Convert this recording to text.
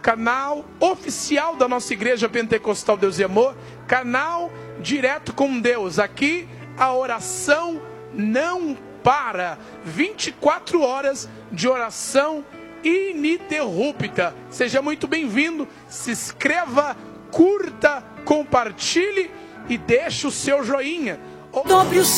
canal oficial da nossa Igreja Pentecostal Deus e Amor, canal direto com Deus. Aqui a oração não para, 24 horas de oração ininterrupta. Seja muito bem-vindo, se inscreva, curta, compartilhe e deixe o seu joinha.